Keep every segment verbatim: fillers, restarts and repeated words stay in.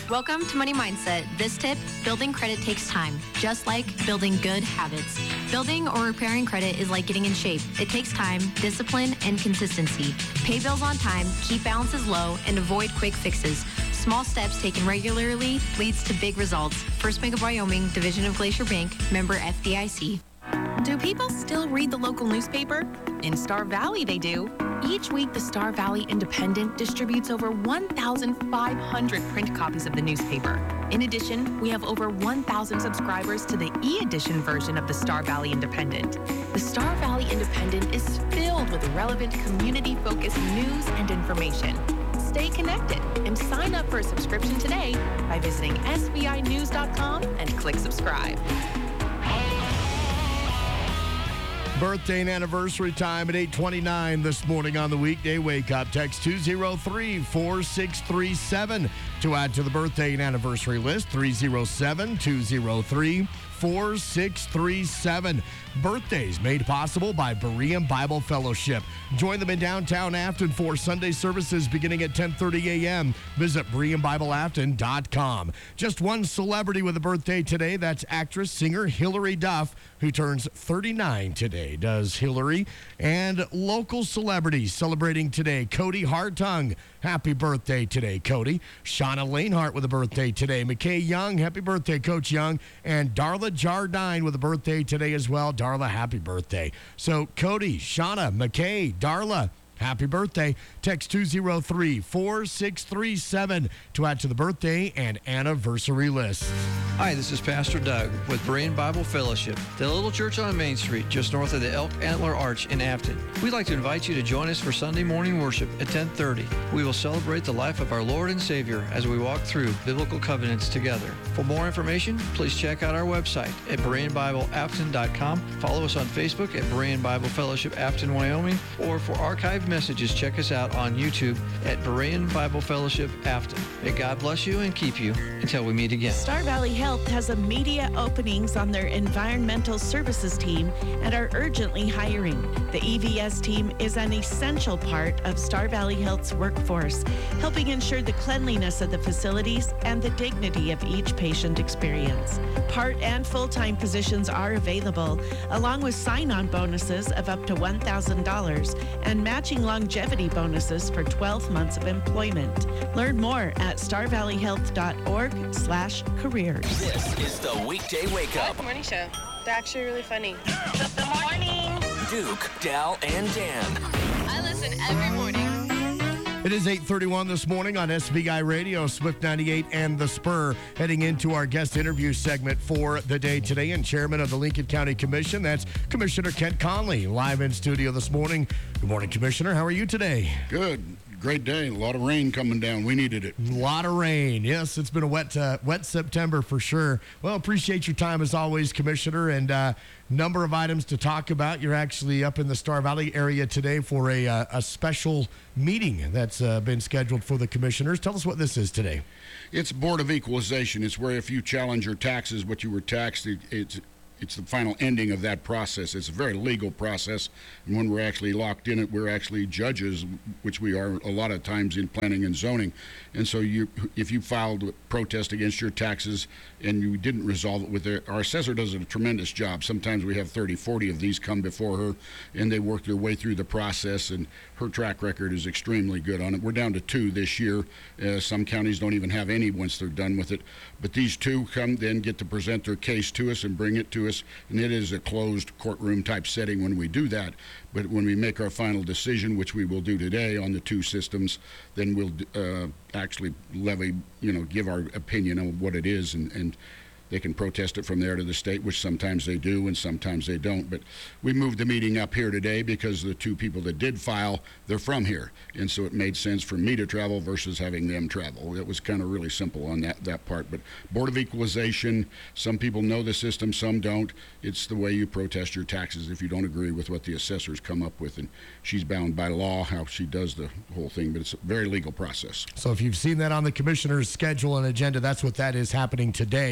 Welcome to Money Mindset. This tip, building credit takes time, just like building good habits. Building or repairing credit is like getting in shape. It takes time, discipline, and consistency. Pay bills on time, keep balances low, and avoid quick fixes. Small steps taken regularly leads to big results. First Bank of Wyoming, Division of Glacier Bank, member F D I C. Do people still read the local newspaper? In Star Valley, they do. Each week, the Star Valley Independent distributes over one thousand five hundred print copies of the newspaper. In addition, we have over one thousand subscribers to the e-edition version of the Star Valley Independent. The Star Valley Independent is filled with relevant community-focused news and information. Stay connected and sign up for a subscription today by visiting S V I news dot com and click subscribe. Birthday and anniversary time at eight twenty-nine this morning on the weekday wake up. Text two oh three, four six three seven to add to the birthday and anniversary list. three oh seven, two oh three, four six three seven. Birthdays made possible by Berean Bible Fellowship. Join them in downtown Afton for Sunday services beginning at ten thirty a.m. Visit Berean Bible Afton dot com. Just one celebrity with a birthday today. That's actress, singer Hilary Duff, who turns thirty-nine today. Does Hilary. And local celebrities celebrating today. Cody Hartung. Happy birthday today, Cody. Shauna Lanehart with a birthday today. McKay Young. Happy birthday, Coach Young. And Darla Jardine with a birthday today as well. Darla, happy birthday. So, Cody, Shauna, McKay, Darla, happy birthday. Text two oh three, four six three seven to add to the birthday and anniversary list. Hi, this is Pastor Doug with Berean Bible Fellowship, the little church on Main Street, just north of the Elk Antler Arch in Afton. We'd like to invite you to join us for Sunday morning worship at ten thirty. We will celebrate the life of our Lord and Savior as we walk through biblical covenants together. For more information, please check out our website at Berean Bible Afton dot com. Follow us on Facebook at Berean Bible Fellowship Afton, Wyoming, or for archived messages, check us out on YouTube at Berean Bible Fellowship Afton. May God bless you and keep you until we meet again. Star Valley Health has immediate openings on their environmental services team and are urgently hiring. The E V S team is an essential part of Star Valley Health's workforce, helping ensure the cleanliness of the facilities and the dignity of each patient experience. Part and full-time positions are available, along with sign-on bonuses of up to one thousand dollars and matching longevity bonuses for twelve months of employment. Learn more at star valley health dot org slash careers. This is the Weekday Wake Up. Good morning show. They're actually really funny. Good morning. Duke, Dal, and Dan. I listen every morning. It is eight thirty-one this morning on S V I Radio, Swift ninety-eight and The Spur, heading into our guest interview segment for the day today. And Chairman of the Lincoln County Commission, that's Commissioner Kent Conley, live in studio this morning. Good morning, Commissioner. How are you today? Good. Great day. A lot of rain coming down. We needed it. A lot of rain. Yes, it's been a wet uh, wet September for sure. Well, appreciate your time as always, Commissioner, and uh, number of items to talk about. You're actually up in the Star Valley area today for a, uh, a special meeting that's uh, been scheduled for the commissioners. Tell us what this is today. It's Board of Equalization. It's where if you challenge your taxes, what you were taxed, it, it's it's the final ending of that process. It's a very legal process, and when we're actually locked in it, we're actually judges, which we are a lot of times in planning and zoning. And so you, if you filed a protest against your taxes and you didn't resolve it with it, our assessor does a tremendous job. Sometimes we have thirty, forty of these come before her, and they work their way through the process, and her track record is extremely good on it. We're down to two this year. Uh, some counties don't even have any once they're done with it. But these two come, then get to present their case to us and bring it to us, and it is a closed courtroom type setting when we do that. But when we make our final decision, which we will do today on the two systems, then we'll uh, actually levy, you know, give our opinion on what it is, and, and they can protest it from there to the state, which sometimes they do and sometimes they don't. But we moved the meeting up here today because the two people that did file, they're from here. And so it made sense for me to travel versus having them travel. It was kind of really simple on that, that part. But Board of Equalization, some people know the system, some don't. It's the way you protest your taxes if you don't agree with what the assessors come up with. And she's bound by law how she does the whole thing, but it's a very legal process. So if you've seen that on the commissioner's schedule and agenda, that's what that is happening today.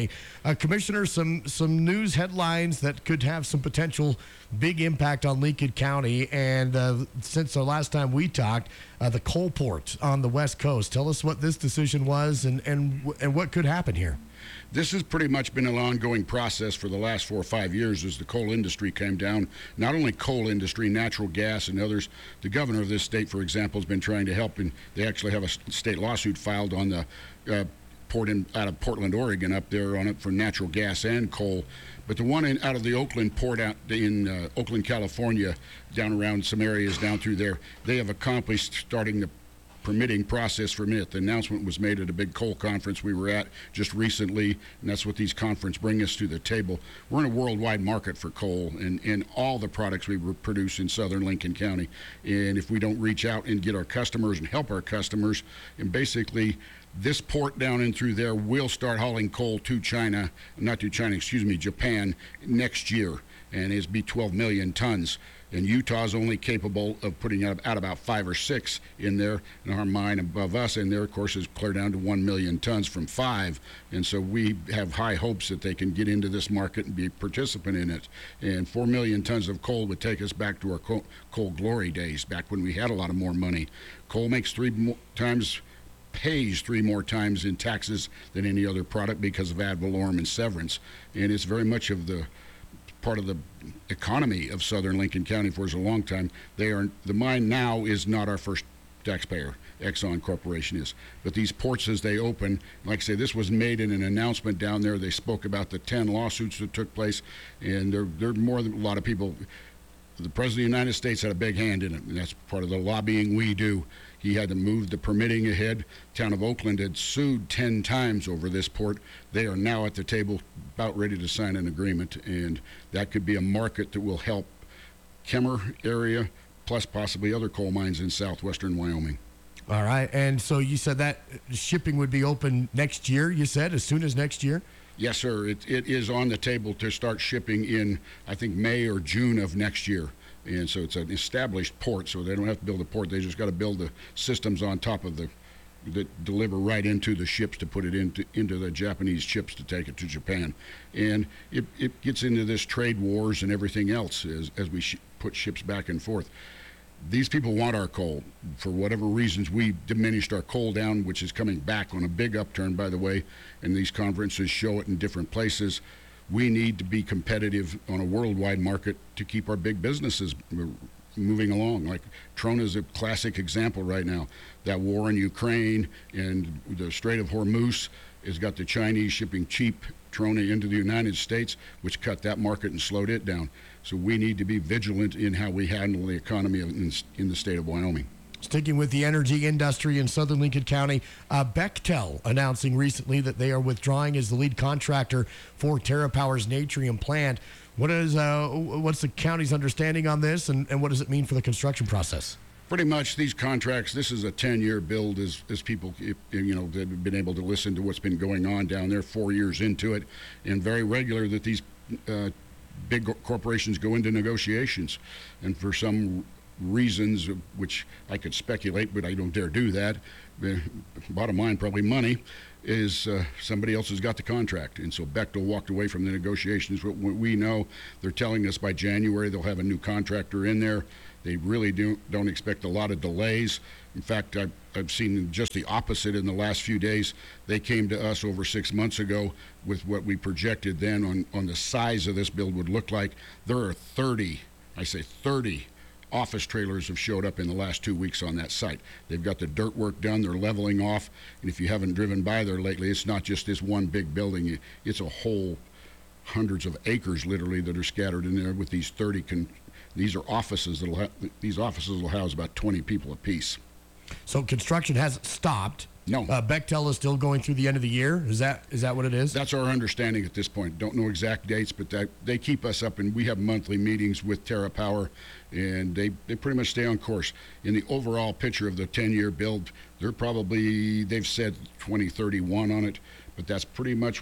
Uh, Commissioner, some some news headlines that could have some potential big impact on Lincoln County. And uh, since the last time we talked, uh, the coal port on the West Coast. Tell us what this decision was and, and, and what could happen here. This has pretty much been an ongoing process for the last four or five years as the coal industry came down. Not only coal industry, natural gas and others. The governor of this state, for example, has been trying to help, and they actually have a state lawsuit filed on the uh, port in, out of Portland, Oregon, up there on it for natural gas and coal. But the one in, out of the Oakland port out in uh, Oakland, California, down around some areas down through there, they have accomplished starting the permitting process for a minute. The announcement was made at a big coal conference we were at just recently, and that's what these conferences bring us to the table. We're in a worldwide market for coal and, and all the products we produce in southern Lincoln County. And if we don't reach out and get our customers and help our customers, and basically this port down in through there will start hauling coal to China, not to China, excuse me, Japan next year, and it'll be twelve million tons. And Utah's only capable of putting out, out about five or six in there. And our mine above us in there, of course, is clear down to one million tons from five. And so we have high hopes that they can get into this market and be a participant in it. And four million tons of coal would take us back to our coal, coal glory days, back when we had a lot of more money. Coal makes three more times, pays three more times in taxes than any other product because of ad valorem and severance. And it's very much of the part of the economy of southern Lincoln County for a long time. They are the mine now is not our first taxpayer. Exxon Corporation is. But these ports as they open, like I say, this was made in an announcement down there. They spoke about the ten lawsuits that took place, and there there are more than a lot of people. The President of the United States had a big hand in it, and that's part of the lobbying we do. He had to move the permitting ahead. Town of Oakland had sued ten times over this port. They are now at the table about ready to sign an agreement, and that could be a market that will help Kemmer area, plus possibly other coal mines in southwestern Wyoming. All right, and so you said that shipping would be open next year, you said, as soon as next year? Yes, sir. It, it is on the table to start shipping in, I think, May or June of next year. And so it's an established port, so they don't have to build a port. They just got to build the systems on top of the that deliver right into the ships to put it into into the Japanese ships to take it to Japan. And it, it gets into this trade wars and everything else as, as we sh- put ships back and forth. These people want our coal. For whatever reasons, we diminished our coal down, which is coming back on a big upturn, by the way, and these conferences show it in different places. We need to be competitive on a worldwide market to keep our big businesses moving along. Like Trona is a classic example right now. That war in Ukraine and the Strait of Hormuz has got the Chinese shipping cheap Trona into the United States, which cut that market and slowed it down. So we need to be vigilant in how we handle the economy in, in the state of Wyoming. Sticking with the energy industry in southern Lincoln County, uh, Bechtel announcing recently that they are withdrawing as the lead contractor for TerraPower's Natrium plant. What is uh, what's the county's understanding on this, and, and what does it mean for the construction process? Pretty much these contracts, this is a ten-year build as, as people, you know, they've been able to listen to what's been going on down there, four years into it, and very regular that these uh, big corporations go into negotiations. And for some reasons, which I could speculate, but I don't dare do that, the bottom line, probably money, is uh, somebody else has got the contract. And so Bechtel walked away from the negotiations. What we know, they're telling us by January they'll have a new contractor in there. They really do, don't expect a lot of delays. In fact, I've, I've seen just the opposite in the last few days. They came to us over six months ago with what we projected then on, on the size of this build would look like. There are thirty, I say thirty, office trailers have showed up in the last two weeks on that site. They've got the dirt work done, they're leveling off, and if you haven't driven by there lately, it's not just this one big building, it's a whole hundreds of acres literally that are scattered in there with these thirty, con- these are offices that'll ha- these offices will house about twenty people apiece. So construction hasn't stopped. No. Uh, Bechtel is still going through the end of the year. Is that is that what it is? That's our understanding at this point. Don't know exact dates, but that, they keep us up, and we have monthly meetings with TerraPower, and they, they pretty much stay on course. In the overall picture of the ten-year build, they're probably, they've said twenty thirty-one on it, but that's pretty much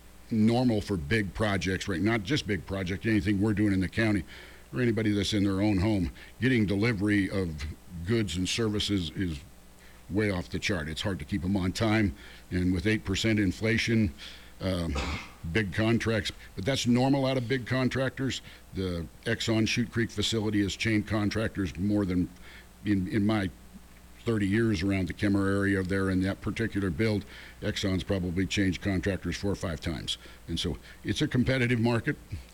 normal for big projects, right? Not just big project, anything we're doing in the county or anybody that's in their own home. Getting delivery of goods and services is way off the chart. It's hard to keep them on time, and with eight percent inflation, um, big contracts, but that's normal out of big contractors. The Exxon Chute Creek facility has changed contractors more than in, in my thirty years around the Kemmer area there in that particular build. Exxon's probably changed contractors four or five times. And so it's a competitive market.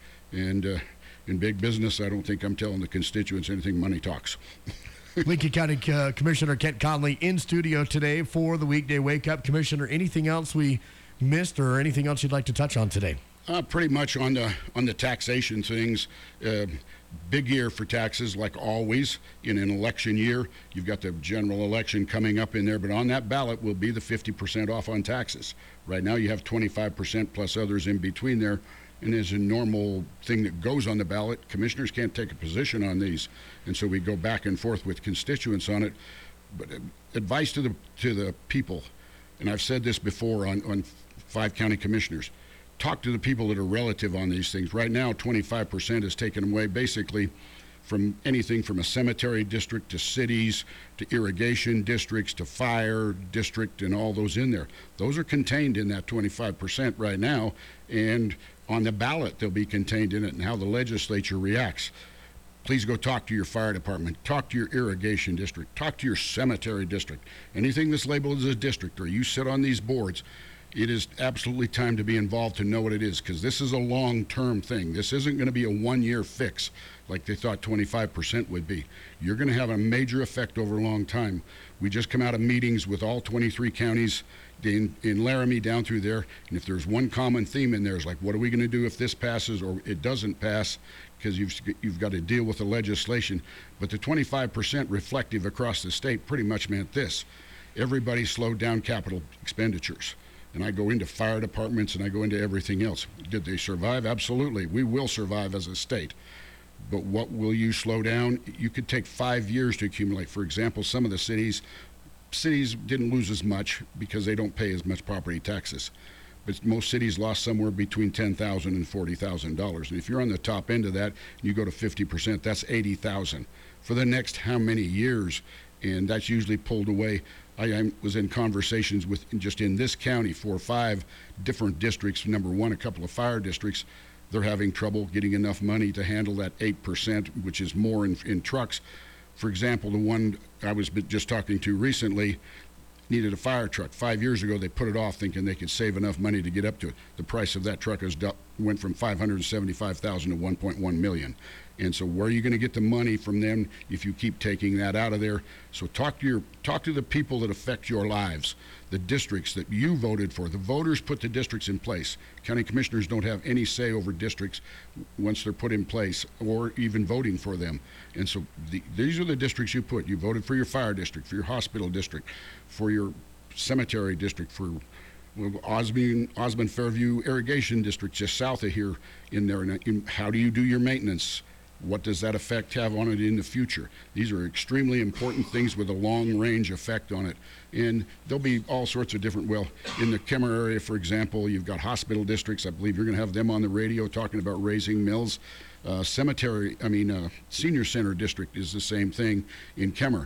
And uh, in big business, I don't think I'm telling the constituents anything. Money talks. Lincoln County uh, Commissioner Kent Conley in studio today for the Weekday Wake Up. Commissioner, anything else we missed or anything else you'd like to touch on today? Uh, pretty much on the on the taxation things. Uh, big year for taxes, like always in an election year. You've got the general election coming up in there, but on that ballot will be the fifty percent off on taxes. Right now you have twenty-five percent plus others in between there, and as a normal thing that goes on the ballot, commissioners can't take a position on these, and so we go back and forth with constituents on it. But uh, advice to the to the people, and I've said this before on, on five county commissioners, talk to the people that are relative on these things. Right now, twenty-five percent is taken away basically from anything from a cemetery district to cities to irrigation districts to fire district and all those in there. Those are contained in that twenty-five percent right now, and on the ballot they'll be contained in it, and how the legislature reacts. Please go talk to your fire department, talk to your irrigation district, talk to your cemetery district. Anything that's labeled as a district or you sit on these boards, it is absolutely time to be involved to know what it is, because this is a long-term thing. This isn't going to be a one-year fix like they thought twenty-five percent would be. You're going to have a major effect over a long time. We just come out of meetings with all twenty-three counties in, in Laramie down through there, and if there's one common theme in there, is like, what are we going to do if this passes or it doesn't pass, because you've, you've got to deal with the legislation. But the twenty-five percent reflective across the state pretty much meant this: everybody slowed down capital expenditures. And I go into fire departments and I go into everything else. Did they survive? Absolutely. We will survive as a state. But what will you slow down? You could take five years to accumulate. For example, some of the cities, cities didn't lose as much because they don't pay as much property taxes. But most cities lost somewhere between ten thousand dollars and forty thousand dollars. And if you're on the top end of that, and you go to fifty percent, that's eighty thousand dollars for the next how many years? And that's usually pulled away. I, I was in conversations with, just in this county, four or five different districts. Number one, a couple of fire districts. They're having trouble getting enough money to handle that eight percent, which is more in, in trucks. For example, the one I was just talking to recently needed a fire truck. Five years ago, they put it off thinking they could save enough money to get up to it. The price of that truck has du- went from five hundred seventy-five thousand dollars to one point one million dollars. And so where are you going to get the money from them if you keep taking that out of there? So talk to your talk to the people that affect your lives, the districts that you voted for. The voters put the districts in place. County commissioners don't have any say over districts once they're put in place or even voting for them. And so the, these are the districts you put. You voted for your fire district, for your hospital district, for your cemetery district, for well, Osmond, Osmond Fairview Irrigation District just south of here in there. And in, how do you do your maintenance? What does that effect have on it in the future? These are extremely important things with a long-range effect on it. And there'll be all sorts of different, well, in the Kemmer area, for example, you've got hospital districts. I believe you're going to have them on the radio talking about raising mills. Uh, cemetery, I mean, uh, senior center district is the same thing in Kemmer.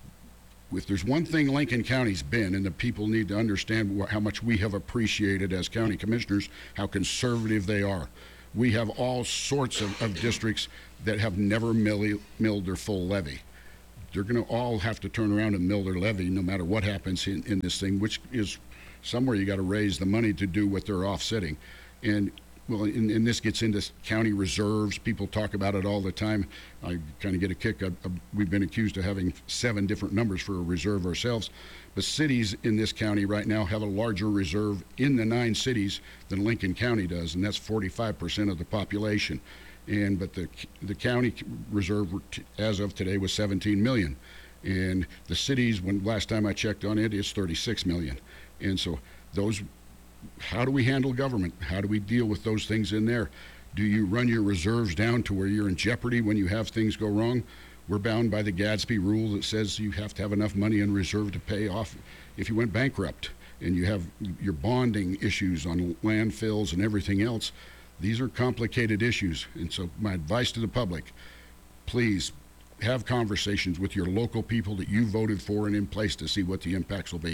If there's one thing Lincoln County's been, and the people need to understand how much we have appreciated as county commissioners, how conservative they are. We have all sorts of, of districts that have never mill, milled their full levy. They're going to all have to turn around and mill their levy no matter what happens in, in this thing, which is somewhere you got to raise the money to do what they're offsetting. And well, and, and this gets into county reserves. People talk about it all the time. I kind of get a kick. I, I, we've been accused of having seven different numbers for a reserve ourselves. But cities in this county right now have a larger reserve in the nine cities than Lincoln County does, and that's forty-five percent of the population. And but the the county reserve as of today was seventeen million, and the cities, when last time I checked on it, is thirty-six million. And so those, how do we handle government? How do we deal with those things in there? Do you run your reserves down to where you're in jeopardy when you have things go wrong? We're bound by the Gadsby rule that says you have to have enough money in reserve to pay off if you went bankrupt, and you have your bonding issues on landfills and everything else. These are complicated issues. And so my advice to the public, please have conversations with your local people that you voted for and in place to see what the impacts will be.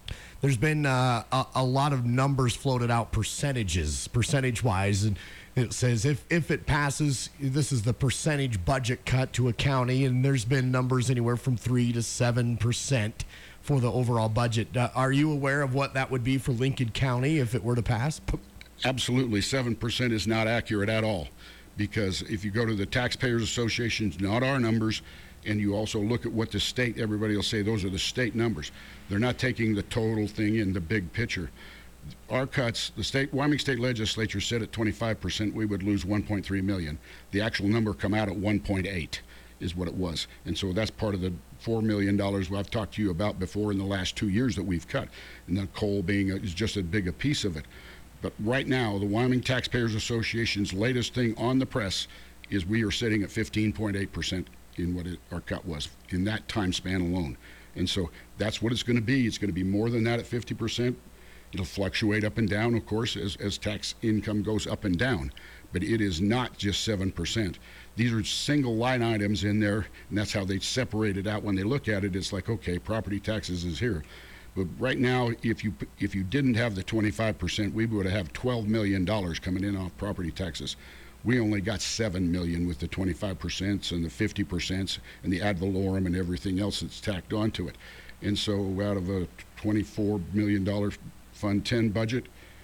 There's been uh, a, a lot of numbers floated out, percentages, percentage-wise, and it says if, if it passes, this is the percentage budget cut to a county, and there's been numbers anywhere from three to seven percent for the overall budget. Uh, are you aware of what that would be for Lincoln County if it were to pass? Absolutely, seven percent is not accurate at all, because if you go to the Taxpayers Associations, not our numbers, and you also look at what the state, everybody will say those are the state numbers. They're not taking the total thing in the big picture. Our cuts, the state Wyoming State Legislature said at twenty-five percent we would lose one point three million. The actual number come out at one point eight is what it was. And so that's part of the four million dollars I've talked to you about before in the last two years that we've cut. And the coal being a, is just as big a piece of it. But right now, the Wyoming Taxpayers Association's latest thing on the press is we are sitting at fifteen point eight percent in what it, our cut was in that time span alone. And so that's what it's going to be. It's going to be more than that at fifty percent. It'll fluctuate up and down, of course, as, as tax income goes up and down. But it is not just seven percent. These are single line items in there, and that's how they separate it out. When they look at it, it's like, okay, property taxes is here. But right now, if you if you didn't have the twenty-five percent, we would have twelve million dollars coming in off property taxes. We only got seven million dollars with the twenty-five percent and the fifty percent and the ad valorem and everything else that's tacked onto it. And so out of a twenty-four million dollars Fund ten budget,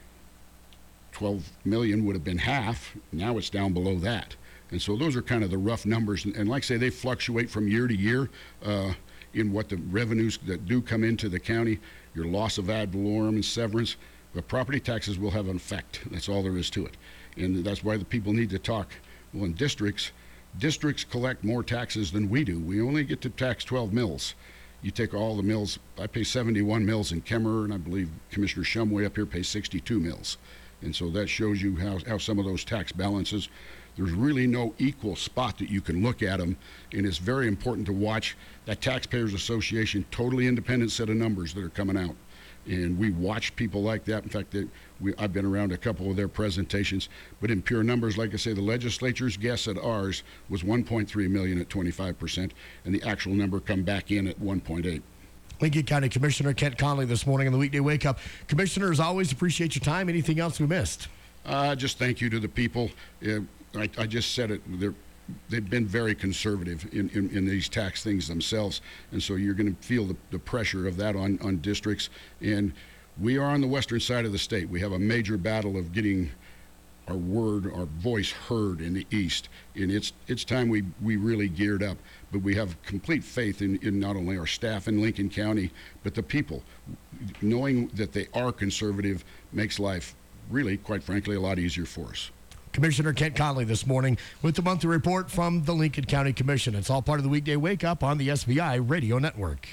twelve million dollars would have been half. Now it's down below that. And so those are kind of the rough numbers. And, and like I say, they fluctuate from year to year uh, in what the revenues that do come into the county, your loss of ad valorem and severance. But property taxes will have an effect. That's all there is to it. And that's why the people need to talk. Well, in districts, districts collect more taxes than we do. We only get to tax twelve mills. You take all the mills, I pay seventy-one mills in Kemmerer, and I believe Commissioner Shumway up here pays sixty-two mills. And so that shows you how, how some of those tax balances, there's really no equal spot that you can look at them. And it's very important to watch that Taxpayers Association, totally independent set of numbers that are coming out. And we watch people like that. In fact, they, we, I've been around a couple of their presentations. But in pure numbers, like I say, the legislature's guess at ours was one point three million at twenty-five percent, and the actual number come back in at one point eight. Lincoln County Commissioner Kent Conley this morning on the Weekday Wake Up. Commissioner, as always, appreciate your time. Anything else we missed? Uh, just thank you to the people. Uh, I, I just said it. They're, they've been very conservative in, in, in these tax things themselves. And so you're going to feel the, the pressure of that on, on districts. And we are on the western side of the state. We have a major battle of getting our word, our voice heard in the east. And it's it's time we, we really geared up. But we have complete faith in, in not only our staff in Lincoln County, but the people. Knowing that they are conservative makes life really, quite frankly, a lot easier for us. Commissioner Kent Conley this morning with the monthly report from the Lincoln County Commission. It's all part of the Weekday Wake Up on the S B I Radio Network.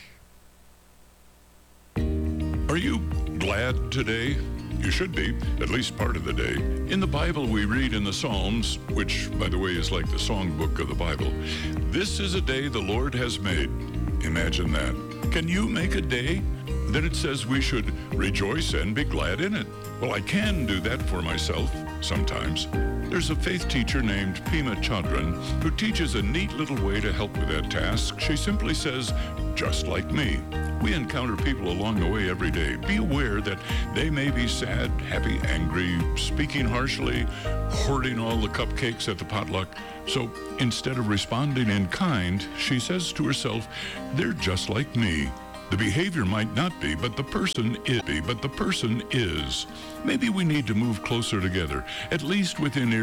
Are you glad today? You should be, at least part of the day. In the Bible, we read in the Psalms, which, by the way, is like the songbook of the Bible, "This is a day the Lord has made." Imagine that. Can you make a day? Then it says we should rejoice and be glad in it. Well, I can do that for myself sometimes. There's a faith teacher named Pema Chodron who teaches a neat little way to help with that task. She simply says, just like me. We encounter people along the way every day. Be aware that they may be sad, happy, angry, speaking harshly, hoarding all the cupcakes at the potluck. So instead of responding in kind, she says to herself, they're just like me. The behavior might not be, but the person is. But the person is. Maybe we need to move closer together, at least within ear.